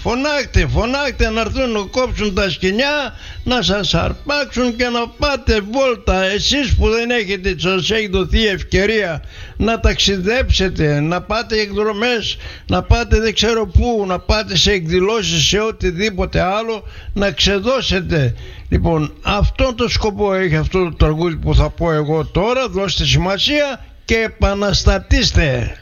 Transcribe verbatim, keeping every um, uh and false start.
Φωνάχτε, φωνάχτε να έρθουν να κόψουν τα σκοινιά, να σας αρπάξουν και να πάτε βόλτα. Εσείς που δεν έχετε, σας έχει δοθεί ευκαιρία να ταξιδέψετε, να πάτε εκδρομές, να πάτε δεν ξέρω πού, να πάτε σε εκδηλώσεις, σε οτιδήποτε άλλο, να ξεδώσετε. Λοιπόν, αυτόν τον σκοπό έχει αυτό το τραγούδι που θα πω εγώ τώρα. Δώστε σημασία και επαναστατήστε.